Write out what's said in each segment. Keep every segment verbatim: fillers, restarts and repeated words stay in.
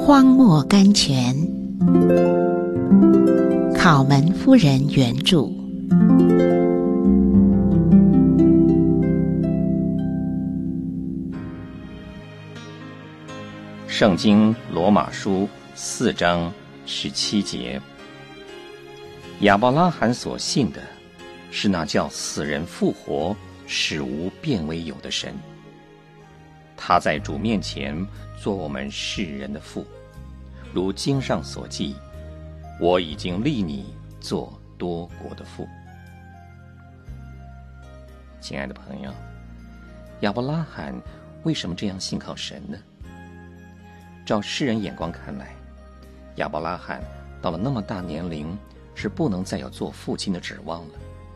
荒漠甘泉，考门夫人原著。 圣经罗马书四章十七节，亚伯拉罕所信的是那叫死人复活、使无变为有的神。他在主面前做我们世人的父，如经上所记，我已经立你做多国的父。亲爱的朋友，亚伯拉罕为什么这样信靠神呢？照世人眼光看来，亚伯拉罕到了那么大年龄，是不能再有做父亲的指望了。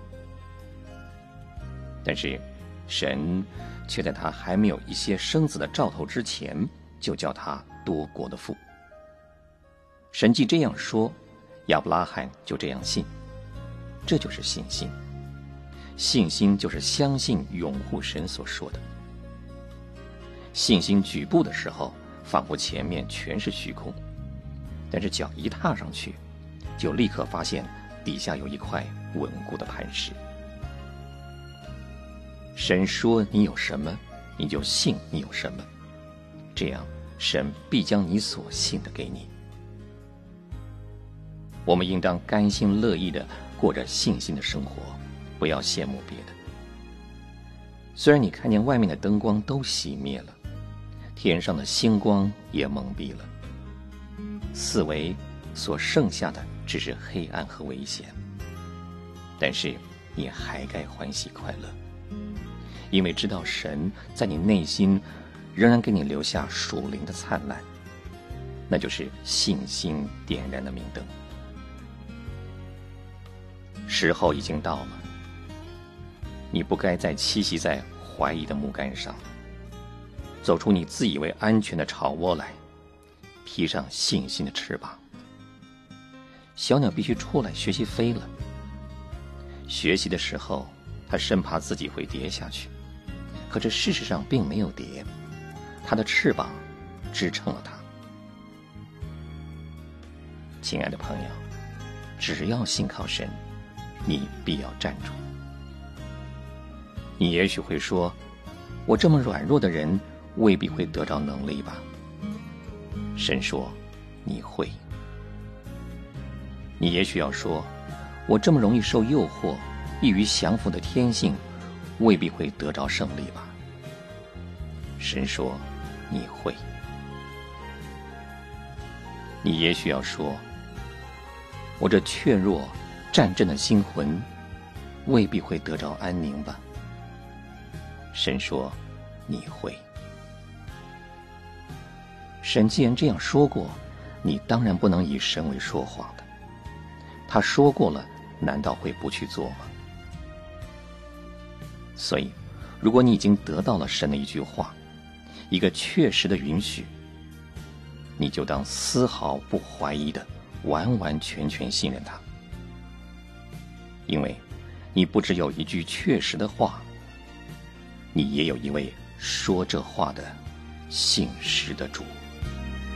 但是神却在他还没有一些生子的兆头之前，就叫他多国的父。神既这样说，亚伯拉罕就这样信，这就是信心。信心就是相信拥护神所说的。信心举步的时候，仿佛前面全是虚空，但是脚一踏上去，就立刻发现底下有一块稳固的磐石。神说你有什么，你就信你有什么，这样神必将你所信的给你。我们应当甘心乐意地过着信心的生活，不要羡慕别的。虽然你看见外面的灯光都熄灭了，天上的星光也蒙蔽了，四围所剩下的只是黑暗和危险，但是你还该欢喜快乐，因为知道神在你内心仍然给你留下属灵的灿烂，那就是信心点燃的明灯。时候已经到了，你不该再栖息在怀疑的木杆上，走出你自以为安全的巢窝来，披上信心的翅膀。小鸟必须出来学习飞了，学习的时候它生怕自己会跌下去，可这事实上并没有跌，它的翅膀支撑了它。亲爱的朋友，只要信靠神，你必要站住。你也许会说，我这么软弱的人未必会得着能力吧？神说你会。你也许要说，我这么容易受诱惑，易于降服的天性未必会得着胜利吧？神说你会。你也许要说，我这怯弱战阵的心魂未必会得着安宁吧？神说你会。神既然这样说过，你当然不能以神为说谎的。他说过了，难道会不去做吗？所以如果你已经得到了神的一句话，一个确实的允许，你就当丝毫不怀疑的完完全全信任他，因为你不只有一句确实的话，你也有一位说这话的信实的主。